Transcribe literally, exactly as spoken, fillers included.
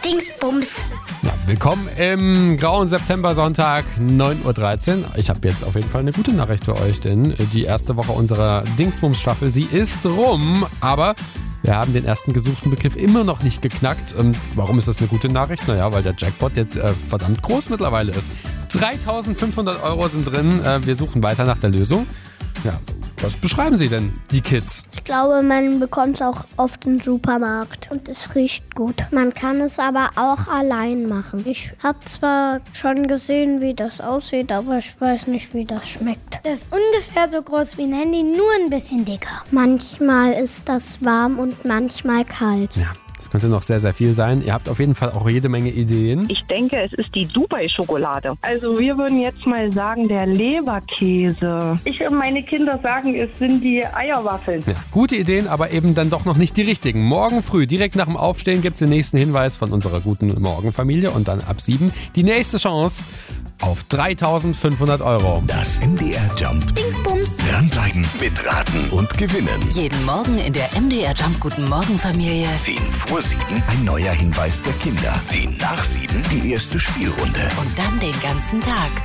Dingsbums. Ja, willkommen im grauen September-Sonntag, neun Uhr dreizehn. Ich habe jetzt auf jeden Fall eine gute Nachricht für euch, denn die erste Woche unserer Dingsbums-Staffel, sie ist rum, aber wir haben den ersten gesuchten Begriff immer noch nicht geknackt. Und warum ist das eine gute Nachricht? Naja, weil der Jackpot jetzt äh, verdammt groß mittlerweile ist. dreitausendfünfhundert Euro sind drin. Äh, wir suchen weiter nach der Lösung. Ja, was beschreiben Sie denn, die Kids? Ich glaube, man bekommt es auch oft im Supermarkt und es riecht gut. Man kann es aber auch allein machen. Ich habe zwar schon gesehen, wie das aussieht, aber ich weiß nicht, wie das schmeckt. Das ist ungefähr so groß wie ein Handy, nur ein bisschen dicker. Manchmal ist das warm und manchmal kalt. Ja. Das könnte noch sehr, sehr viel sein. Ihr habt auf jeden Fall auch jede Menge Ideen. Ich denke, es ist die Dubai-Schokolade. Also wir würden jetzt mal sagen, der Leberkäse. Ich und meine Kinder sagen, es sind die Eierwaffeln. Ja, gute Ideen, aber eben dann doch noch nicht die richtigen. Morgen früh, direkt nach dem Aufstehen, gibt es den nächsten Hinweis von unserer guten Morgenfamilie. Und dann ab sieben die nächste Chance auf dreitausendfünfhundert Euro. Das M D R Jump Dingsbums. Dranbleiben, mitraten und gewinnen. Jeden Morgen in der M D R Jump Guten Morgen Familie. Zehn vor sieben ein neuer Hinweis der Kinder. Zehn nach sieben die erste Spielrunde. Und dann den ganzen Tag.